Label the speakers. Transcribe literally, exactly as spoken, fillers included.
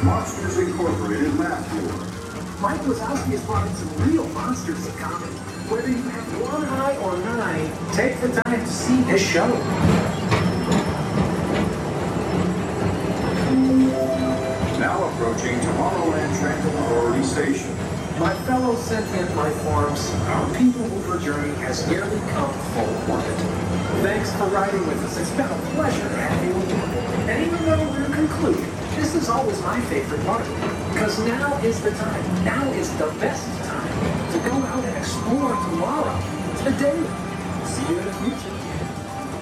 Speaker 1: Monsters Incorporated Math War.
Speaker 2: Mike Wazowski has brought in some real monsters of comedy. Whether you have one eye or nine, take the time to see this show.
Speaker 1: Now approaching Tomorrowland Transit Authority Station.
Speaker 2: My fellow sentient life forms, our People Mover journey has nearly come full orbit. Thanks for riding with us. It's been a pleasure having you. And even though we're concluding, this is always my favorite part. Because now is the time. Now is the best time to go out and explore tomorrow. Today. See you in the future.